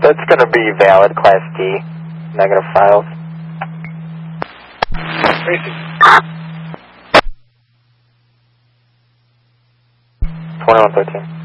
That's going to be valid, Class D. Negative files. 2113.